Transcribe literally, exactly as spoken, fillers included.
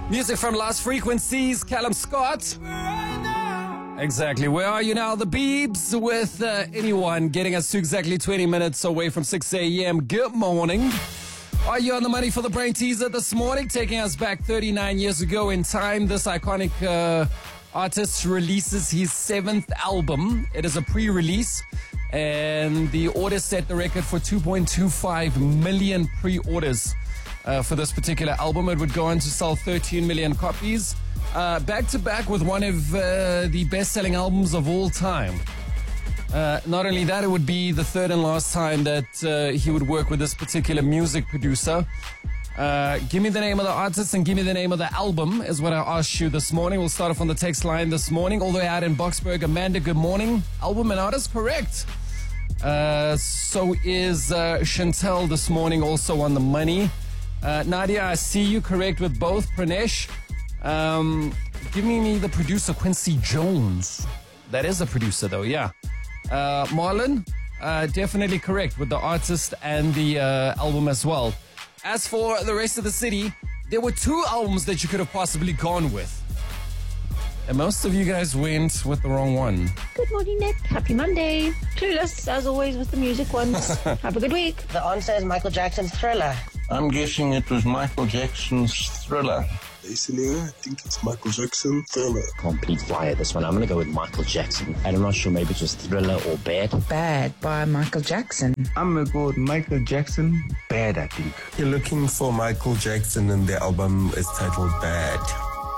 Music from Lost Frequencies, Callum Scott. Exactly. Where are you now? The Beebs with uh, Anyone, getting us to exactly twenty minutes away from six a.m. Good morning. Are you on the money for the brain teaser this morning? Taking us back thirty-nine years ago in time, this iconic uh, artist releases his seventh album. It is a pre-release, and the order set the record for two point two five million pre-orders uh, for this particular album. It would go on to sell thirteen million copies, uh, back to back with one of uh, the best-selling albums of all time. Uh, not only that, it would be the third and last time that uh, he would work with this particular music producer. Uh, give me the name of the artist and give me the name of the album is what I asked you this morning. We'll start off on the text line this morning, all the way out in Boksburg. Amanda, good morning. Album and artist, correct. Uh, so is uh, Chantel this morning, also on the money. Uh, Nadia, I see you, correct with both. Pranesh, um, give me the producer, Quincy Jones. That is a producer, though, yeah. Uh, Marlon, uh, definitely correct with the artist and the uh, album as well. As for the rest of the city, there were two albums that you could have possibly gone with. And most of you guys went with the wrong one. Good morning, Nick. Happy Monday. Clueless, as always, with the music ones. Have a good week. The answer is Michael Jackson's Thriller. I'm guessing it was Michael Jackson's Thriller. Basically, I think it's Michael Jackson, Thriller. Complete flyer, this one. I'm going to go with Michael Jackson. And I'm not sure, maybe it was Thriller or Bad. Bad by Michael Jackson. I'm going to go with Michael Jackson, Bad, I think. You're looking for Michael Jackson and the album is titled Bad.